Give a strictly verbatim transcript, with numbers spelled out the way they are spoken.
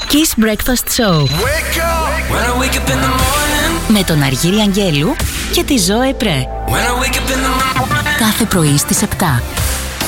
Kiss Breakfast Show. Wake up! When I wake up in the morning. Με τον Αργύρη Αγγέλου και τη Ζωέ Πρέ. When I wake up in the morning. Κάθε πρωί στις επτά.